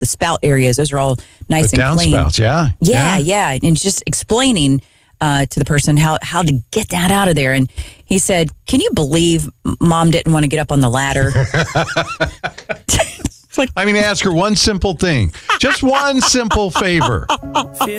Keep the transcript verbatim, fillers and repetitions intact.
the spout areas, those are all nice the and clean. Downspouts, yeah. Yeah, yeah. And just explaining uh, to the person how, how to get that out of there. And he said, can you believe Mom didn't want to get up on the ladder? I mean, ask her one simple thing. Just one simple favor.